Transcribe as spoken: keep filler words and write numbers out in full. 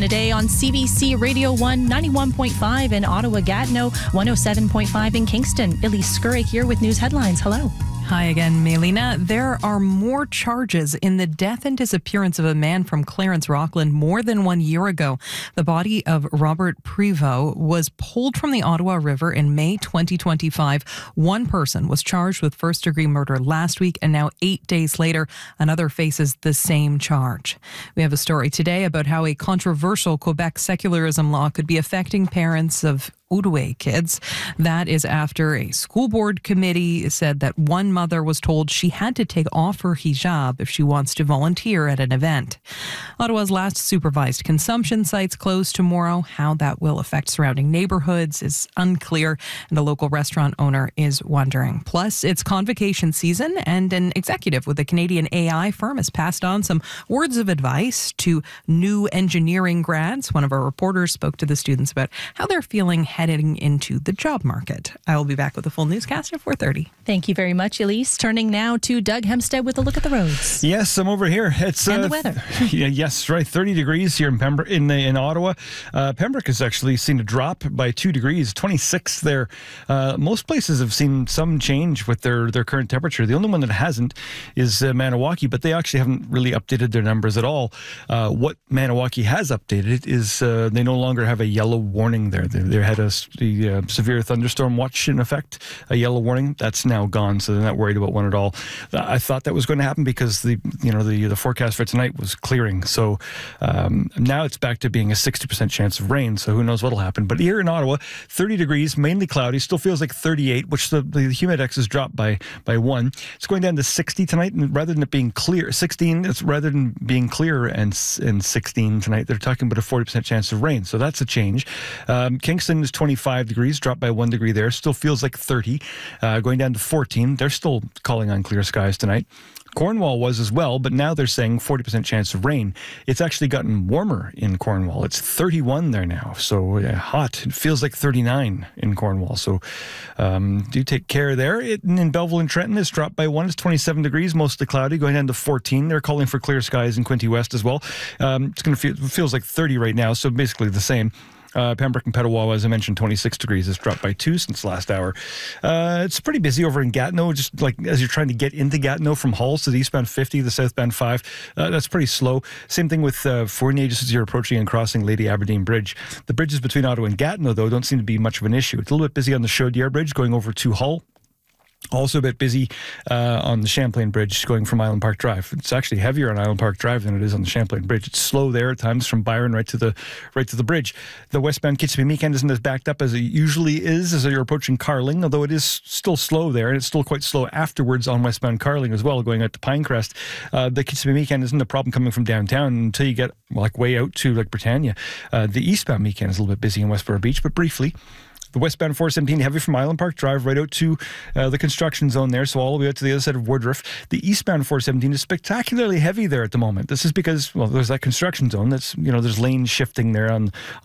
a day on C B C Radio one, ninety-one point five in Ottawa, Gatineau, one oh seven point five in Kingston. Elise Scurrick here with news headlines. Hello. Hi again, Melina. There are more charges in the death and disappearance of a man from Clarence, Rockland more than one year ago. The body of Robert Prevost was pulled from the Ottawa River in May twenty twenty-five. One person was charged with first-degree murder last week, and now eight days later, another faces the same charge. We have a story today about how a controversial Quebec secularism law could be affecting parents of Outaouais kids. That is after a school board committee said that one mother was told she had to take off her hijab if she wants to volunteer at an event. Ottawa's last supervised consumption sites close tomorrow. How that will affect surrounding neighborhoods is unclear, and a local restaurant owner is wondering. Plus, it's convocation season, and an executive with a Canadian A I firm has passed on some words of advice to new engineering grads. One of our reporters spoke to the students about how they're feeling heading into the job market. I will be back with a full newscast at four thirty. Thank you very much, Elise. Turning now to Doug Hempstead with a look at the roads. Yes, I'm over here. It's and uh, the weather. yeah, yes, right. thirty degrees here in Pembroke, in, in Ottawa. Uh, Pembroke has actually seen a drop by two degrees, twenty-six there. Uh, most places have seen some change with their, their current temperature. The only one that hasn't is uh, Maniwaki, but they actually haven't really updated their numbers at all. Uh, what Maniwaki has updated is uh, they no longer have a yellow warning there. They, they had a the uh, severe thunderstorm watch in effect, a yellow warning. That's now gone, so they're not worried about one at all. I thought that was going to happen because the you know the the forecast for tonight was clearing. So um, now it's back to being a sixty percent chance of rain. So who knows what'll happen? But here in Ottawa, thirty degrees, mainly cloudy. Still feels like thirty-eight, which the the humidex has dropped by by one. It's going down to sixty tonight, and rather than it being clear, sixteen. It's rather than being clear and and sixteen tonight, they're talking about a forty percent chance of rain. So that's a change. Um, Kingston is twenty-five degrees, dropped by one degree there. Still feels like thirty, uh, going down to fourteen. They're still calling on clear skies tonight. Cornwall was as well, but now they're saying forty percent chance of rain. It's actually gotten warmer in Cornwall. It's thirty-one there now, so uh, hot. It feels like thirty-nine in Cornwall, so um, do take care there. It, in Belleville and Trenton, it's dropped by one. It's twenty-seven degrees, mostly cloudy, going down to fourteen. They're calling for clear skies in Quinte West as well. Um, it's going to feel it feels like thirty right now, so basically the same. Uh, Pembroke and Petawawa, as I mentioned, twenty-six degrees. It's dropped by two since last hour. Uh, it's pretty busy over in Gatineau, just like as you're trying to get into Gatineau from Halls to the eastbound fifty, the southbound five. Uh, that's pretty slow. Same thing with uh, Fournier, just as you're approaching and crossing Lady Aberdeen Bridge. The bridges between Ottawa and Gatineau, though, don't seem to be much of an issue. It's a little bit busy on the Chaudière Bridge going over to Hull. Also a bit busy uh, on the Champlain Bridge going from Island Park Drive. It's actually heavier on Island Park Drive than it is on the Champlain Bridge. It's slow there at times from Byron right to the right to the bridge. The westbound Kitchener-Meekan isn't as backed up as it usually is as you're approaching Carling, although it is still slow there, and it's still quite slow afterwards on westbound Carling as well, going out to Pinecrest. Uh, the Kitchener-Meekan isn't a problem coming from downtown until you get like way out to like Britannia. Uh, the eastbound Meekan is a little bit busy in Westboro Beach, but briefly. The westbound four seventeen heavy from Island Park Drive right out to uh, the construction zone there, so all the way out to the other side of Woodruff. The eastbound four seventeen is spectacularly heavy there at the moment. This is because, well, there's that construction zone that's, you know, there's lane shifting there on